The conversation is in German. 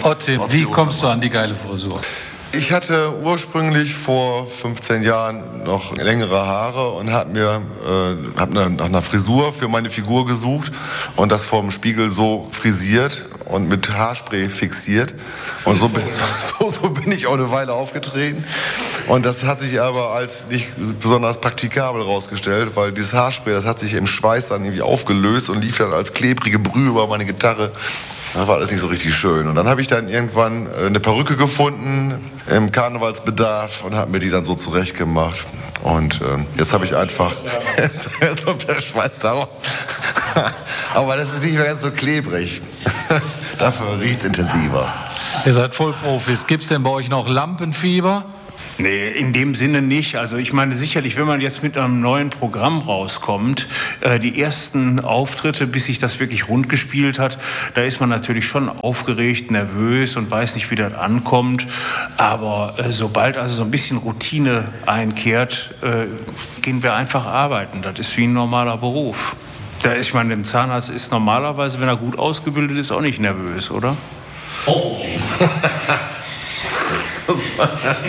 Otti, wie kommst du an die geile Frisur? Ich hatte ursprünglich vor 15 Jahren noch längere Haare und hab nach einer Frisur für meine Figur gesucht und das vorm Spiegel so frisiert und mit Haarspray fixiert. Und so bin ich auch eine Weile aufgetreten. Und das hat sich aber als nicht besonders praktikabel rausgestellt, weil dieses Haarspray, das hat sich im Schweiß dann irgendwie aufgelöst und lief dann als klebrige Brühe über meine Gitarre. Das war alles nicht so richtig schön. Und dann habe ich dann irgendwann eine Perücke gefunden im Karnevalsbedarf und habe mir die dann so zurechtgemacht. Und jetzt habe ich einfach, jetzt läuft der Schweiß daraus. Aber das ist nicht mehr ganz so klebrig. Dafür riecht es intensiver. Ihr seid Vollprofis. Gibt es denn bei euch noch Lampenfieber? Nee, in dem Sinne nicht. Also ich meine sicherlich, wenn man jetzt mit einem neuen Programm rauskommt, die ersten Auftritte, bis sich das wirklich rund gespielt hat, da ist man natürlich schon aufgeregt, nervös und weiß nicht, wie das ankommt. Aber sobald also so ein bisschen Routine einkehrt, gehen wir einfach arbeiten. Das ist wie ein normaler Beruf. Ich meine, ein Zahnarzt ist normalerweise, wenn er gut ausgebildet ist, auch nicht nervös, oder? Oh.